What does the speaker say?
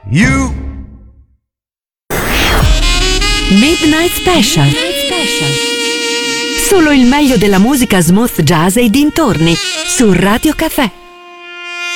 You. Midnight Special. Solo il meglio della musica smooth jazz e dintorni su Radio Cafè.